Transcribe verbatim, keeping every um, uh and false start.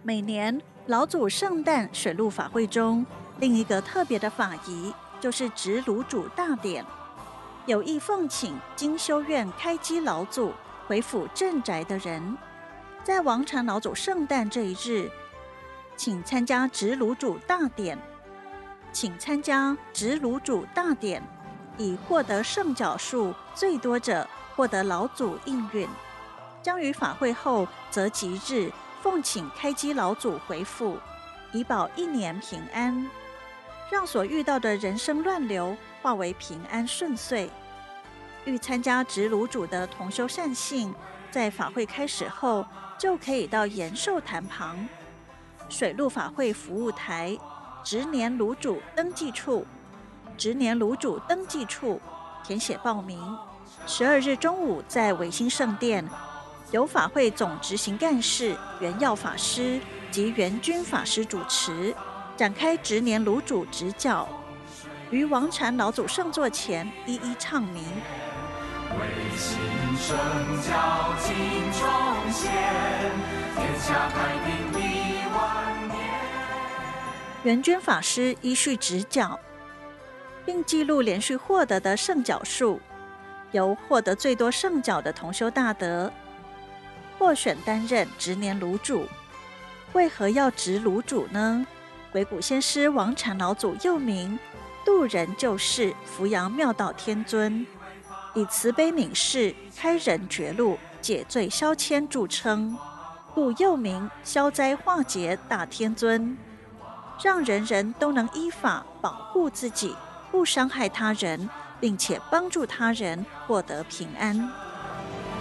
每年老祖圣诞水陆法会中，另一个特别的法仪就是执炉主大典，有意奉请经修院开基老祖回府镇宅的人，在王禅老祖圣诞这一日，请参加执炉主大典。请参加执炉主大典，以获得圣角数最多者获得老祖应允，将于法会后择吉日奉请开基老祖回府，以保一年平安，让所遇到的人生乱流化为平安顺遂。欲参加执炉主的同修善信，在法会开始后就可以到延寿坛旁水陆法会服务台执年炉主登记处执年炉主登记处填写报名。十二日中午在维新圣殿，由法会总执行干事圆耀法师及圆君法师主持，展开执年炉主执教，于王禅老祖圣座前一一唱名。 维新圣教金重现，天下太平一万年。 圆君法师依序执教，并记录连续获得的圣角数，由获得最多圣角的同修大德获选担任执年炉主。为何要执炉主呢？鬼谷先师王禅老祖又名渡人救世扶阳妙道天尊，以慈悲悯世、开人绝路、解罪消迁著称，故又名消灾化劫大天尊，让人人都能依法保护自己，不伤害他人，并且帮助他人获得平安。